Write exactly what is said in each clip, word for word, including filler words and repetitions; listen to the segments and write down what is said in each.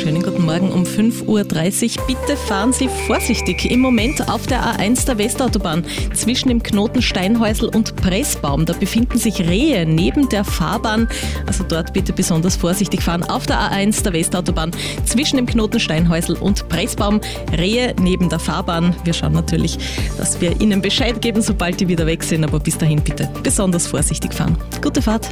Schönen guten Morgen um fünf Uhr dreißig. Bitte fahren Sie vorsichtig. Im Moment auf der A eins der Westautobahn zwischen dem Knoten Steinhäusl und Pressbaum. Da befinden sich Rehe neben der Fahrbahn. Also dort bitte besonders vorsichtig fahren. Auf der A eins der Westautobahn zwischen dem Knoten Steinhäusl und Pressbaum. Rehe neben der Fahrbahn. Wir schauen natürlich, dass wir Ihnen Bescheid geben, sobald die wieder weg sind. Aber bis dahin bitte besonders vorsichtig fahren. Gute Fahrt.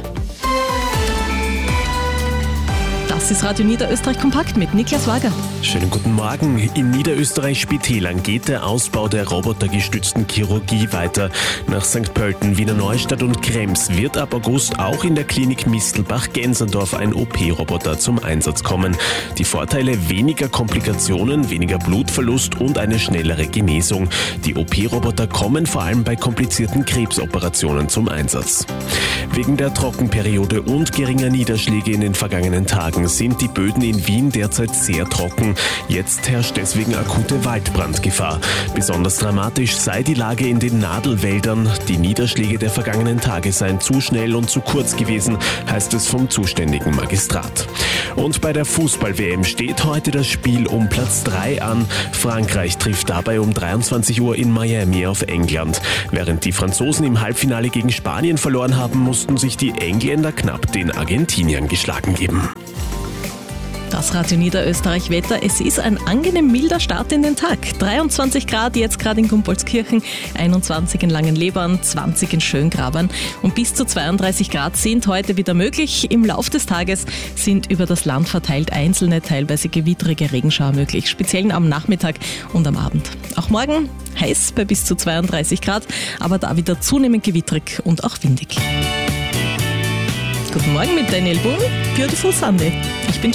Das ist Radio Niederösterreich Kompakt mit Niklas Wager. Schönen guten Morgen. In Niederösterreich-Spitälern geht der Ausbau der robotergestützten Chirurgie weiter. Nach Sankt Pölten, Wiener Neustadt und Krems wird ab August auch in der Klinik Mistelbach-Gensendorf ein O P-Roboter zum Einsatz kommen. Die Vorteile: weniger Komplikationen, weniger Blutverlust und eine schnellere Genesung. Die O P-Roboter kommen vor allem bei komplizierten Krebsoperationen zum Einsatz. Wegen der Trockenperiode und geringer Niederschläge in den vergangenen Tagen sind die Böden in Wien derzeit sehr trocken. Jetzt herrscht deswegen akute Waldbrandgefahr. Besonders dramatisch sei die Lage in den Nadelwäldern. Die Niederschläge der vergangenen Tage seien zu schnell und zu kurz gewesen, heißt es vom zuständigen Magistrat. Und bei der Fußball-W M steht heute das Spiel um Platz drei an. Frankreich trifft dabei um dreiundzwanzig Uhr in Miami auf England. Während die Franzosen im Halbfinale gegen Spanien verloren haben, mussten sich die Engländer knapp den Argentiniern geschlagen geben. Das Radio Niederösterreich Wetter. Es ist ein angenehm milder Start in den Tag. dreiundzwanzig Grad jetzt gerade in Gumpoldskirchen, einundzwanzig in Langenlebern, zwanzig in Schöngrabern und bis zu zweiunddreißig Grad sind heute wieder möglich. Im Lauf des Tages sind über das Land verteilt einzelne, teilweise gewittrige Regenschauer möglich, speziell am Nachmittag und am Abend. Auch morgen heiß bei bis zu zweiunddreißig Grad, aber da wieder zunehmend gewittrig und auch windig. Guten Morgen mit Daniel Boone, Beautiful Sunday.